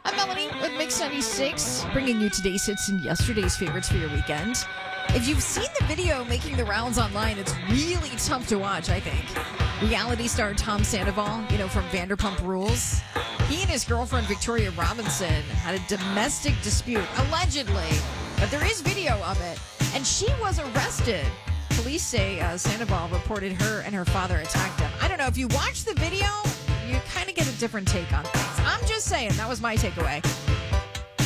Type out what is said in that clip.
I'm Melanie with Mix 96, bringing you today's hits and yesterday's favorites for your weekend. If you've seen the video making the rounds online, it's really tough to watch, I think. Reality star Tom Sandoval, from Vanderpump Rules, he and his girlfriend Victoria Robinson had a domestic dispute, allegedly, but there is video of it, and she was arrested. Police say Sandoval reported her and her father attacked him. I don't know, if you watch the video, you kind of get a different take on things. I'm just saying, that was my takeaway.